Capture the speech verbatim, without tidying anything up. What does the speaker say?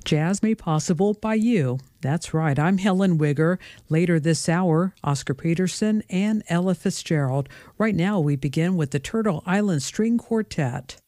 Jazz Made Possible by You. That's right. I'm Helen Wigger. Later this hour, Oscar Peterson and Ella Fitzgerald. Right now, we begin with the Turtle Island String Quartet.